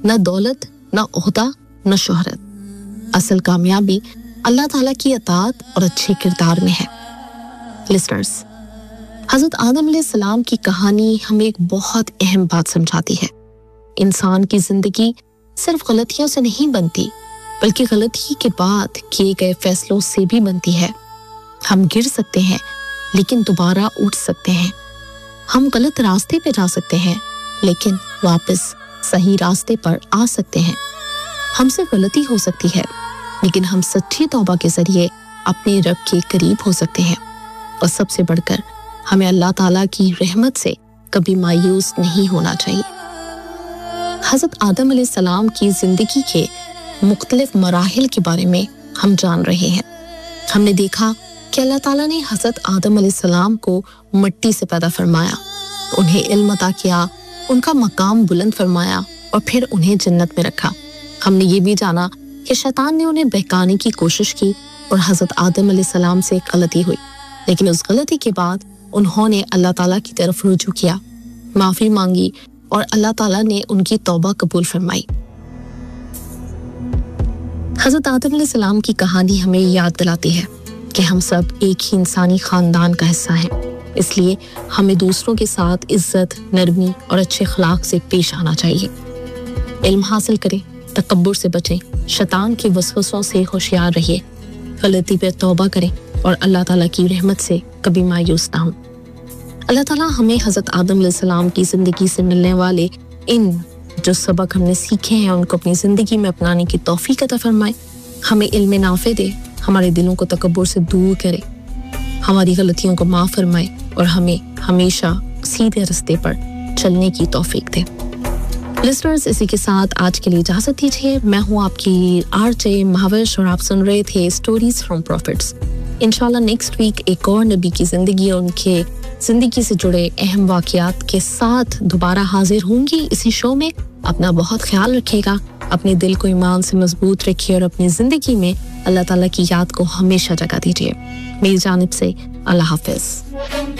न दौलत, न ओहदा, न शोहरत। असल कामयाबी अल्लाह ताला की अताअत और अच्छे किरदार में है। लिसनर्स, हज़रत आदम अलैहिस्सलाम की कहानी हमें एक बहुत अहम बात समझाती है। इंसान की जिंदगी सिर्फ गलतियों से नहीं बनती, बल्कि गलती के बाद किए गए फैसलों से भी बनती है। हम गिर सकते हैं, लेकिन दोबारा उठ सकते हैं। हम गलत रास्ते पे जा सकते हैं, लेकिन वापस सही रास्ते पर आ सकते हैं। हमसे गलती हो सकती है, लेकिन हम सच्ची तौबा के जरिए अपने रब के करीब हो सकते हैं। और सबसे बढ़कर हमें अल्लाह ताला की रहमत से कभी मायूस नहीं होना चाहिए। हज़रत आदम अलैहिस्सलाम की जिंदगी के मुख्तलिफ मराहिल के बारे में हम जान रहे हैं। हमने देखा कि अल्लाह ताला ने हज़रत आदम अलैहिस्सलाम को मिट्टी से पैदा फरमाया, उन्हें इल्म अता किया, उनका मकाम बुलंद फरमाया और फिर उन्हें जन्नत में रखा। हमने ये भी जाना कि शैतान ने उन्हें बहकाने की कोशिश की और हज़रत आदम अलैहिस्सलाम से गलती हुई, लेकिन उस गलती के बाद उन्होंने अल्लाह ताला की तरफ रुजू किया, माफ़ी मांगी और अल्लाह ताला ने उनकी तौबा कबूल फरमाई। हज़रत आदम अलैहिस्सलाम की कहानी हमें याद दिलाती है कि हम सब एक ही इंसानी खानदान का हिस्सा हैं, इसलिए हमें दूसरों के साथ इज्जत, नरमी और अच्छे अखलाक से पेश आना चाहिए। इल्म हासिल करें, तकब्बुर से बचें, शैतान के वसवसों से होशियार रहिए, गलती पर तौबा करें और अल्लाह ताला की रहमत से कभी मायूस ना हों। अल्लाह ताला हमें हज़रत आदम अलैहिस्सलाम की ज़िंदगी से मिलने वाले इन जो सबक हमने सीखे हैं उनको अपनी ज़िंदगी में अपनाने की तौफीक अता फरमाए, हमें इल्म नाफ़े दे, हमारे दिलों को तकब्बुर से दूर करे, हमारी गलतियों को माफ़ फरमाए और हमें हमेशा सीधे रास्ते पर चलने की तौफीक दे। लिसनर्स, इसी के साथ आज के लिए इजाज़त दीजिए। मैं हूँ आपकी आरजे महाविश और आप सुन रहे थे स्टोरीज फ्रॉम प्रॉफिट्स। इंशाल्लाह नेक्स्ट वीक एक और नबी की ज़िंदगी और उनके ज़िंदगी से जुड़े अहम वाक़यात के साथ दोबारा हाजिर होंगी इसी शो में। अपना बहुत ख्याल रखिएगा, अपने दिल को ईमान से मजबूत रखिए और अपनी ज़िंदगी में अल्लाह ताला की याद को हमेशा जगा दीजिए। मेरी जानिब से अल्लाह हाफ़िज़।